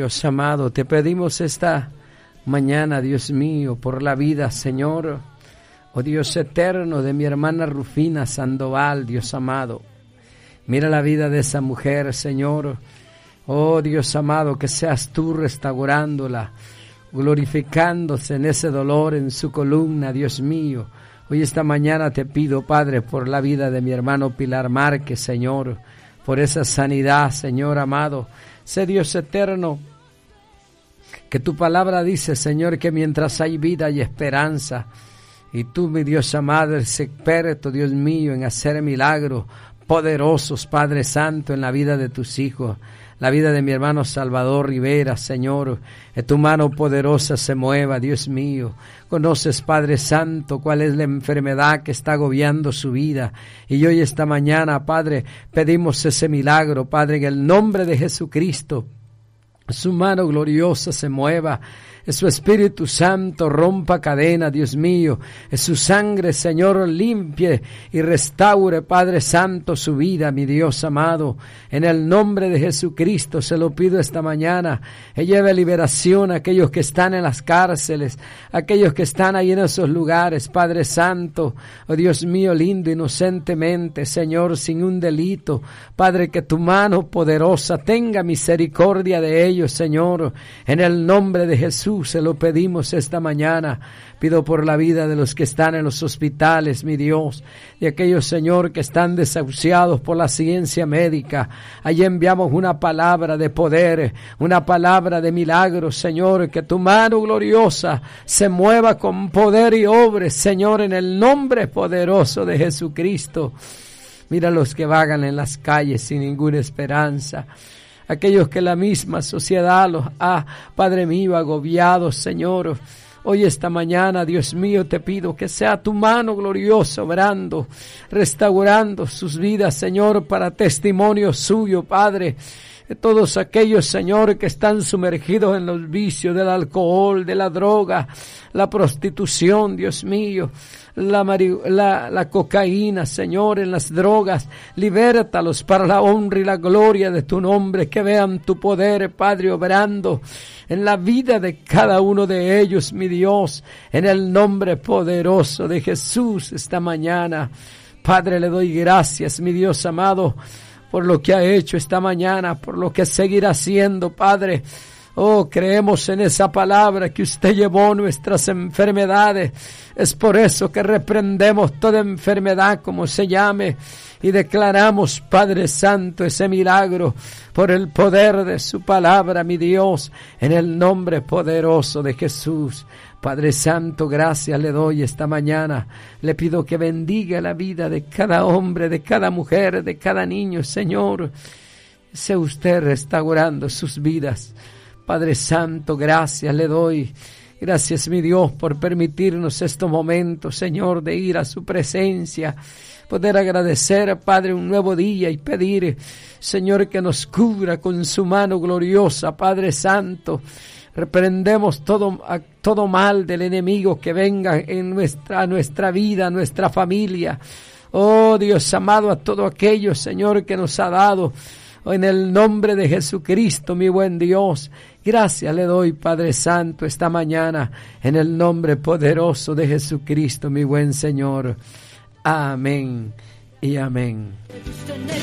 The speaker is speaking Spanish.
Dios amado, te pedimos esta mañana, Dios mío, por la vida, Señor, oh Dios eterno, de mi hermana Rufina Sandoval, Dios amado. Mira la vida de esa mujer, Señor. Oh Dios amado, que seas tú restaurándola, glorificándose en ese dolor en su columna, Dios mío. Hoy esta mañana te pido, Padre, por la vida de mi hermano Pilar Márquez, Señor, por esa sanidad, Señor amado. Sé Dios eterno, que tu palabra dice, Señor, que mientras hay vida hay esperanza. Y tú, mi Dios amado, eres experto, Dios mío, en hacer milagros poderosos, Padre Santo, en la vida de tus hijos. La vida de mi hermano Salvador Rivera, Señor, que tu mano poderosa se mueva, Dios mío. Conoces, Padre Santo, cuál es la enfermedad que está agobiando su vida. Y hoy esta mañana, Padre, pedimos ese milagro, Padre, en el nombre de Jesucristo. Su mano gloriosa se mueva, su Espíritu Santo rompa cadena, Dios mío, su sangre, Señor, limpie y restaure, Padre Santo, su vida, mi Dios amado. En el nombre de Jesucristo se lo pido esta mañana, que lleve liberación a aquellos que están en las cárceles, aquellos que están ahí en esos lugares, Padre Santo, oh Dios mío lindo, inocentemente, Señor, sin un delito. Padre, que tu mano poderosa tenga misericordia de ellos, Señor, en el nombre de Jesús se lo pedimos esta mañana. Pido por la vida de los que están en los hospitales, mi Dios, y aquellos, Señor, que están desahuciados por la ciencia médica. Allí enviamos una palabra de poder, una palabra de milagros, Señor, que tu mano gloriosa se mueva con poder y obre, Señor, en el nombre poderoso de Jesucristo. Mira los que vagan en las calles sin ninguna esperanza, aquellos que la misma sociedad los ha, Padre mío, agobiados, Señor. Hoy esta mañana, Dios mío, te pido que sea tu mano gloriosa obrando, restaurando sus vidas, Señor, para testimonio suyo, Padre. De todos aquellos, Señor, que están sumergidos en los vicios del alcohol, de la droga, la prostitución, Dios mío, la cocaína, Señor, en las drogas. Libértalos para la honra y la gloria de tu nombre, que vean tu poder, Padre, obrando en la vida de cada uno de ellos, mi Dios, en el nombre poderoso de Jesús esta mañana. Padre, le doy gracias, mi Dios amado, por lo que ha hecho esta mañana, por lo que seguirá haciendo, Padre. Oh, creemos en esa palabra que usted llevó nuestras enfermedades. Es por eso que reprendemos toda enfermedad como se llame y declaramos, Padre Santo, ese milagro por el poder de su palabra, mi Dios, en el nombre poderoso de Jesús. Padre Santo, gracias le doy esta mañana. Le pido que bendiga la vida de cada hombre, de cada mujer, de cada niño, Señor. Sea usted restaurando sus vidas. Padre Santo, gracias le doy. Gracias, mi Dios, por permitirnos estos momentos, Señor, de ir a su presencia. Poder agradecer, Padre, un nuevo día y pedir, Señor, que nos cubra con su mano gloriosa, Padre Santo. Reprendemos todo mal del enemigo que venga en nuestra vida, nuestra familia. Oh Dios amado, a todo aquello, Señor, que nos ha dado. En el nombre de Jesucristo, mi buen Dios, gracias le doy, Padre Santo, esta mañana, en el nombre poderoso de Jesucristo, mi buen Señor. Amén y amén.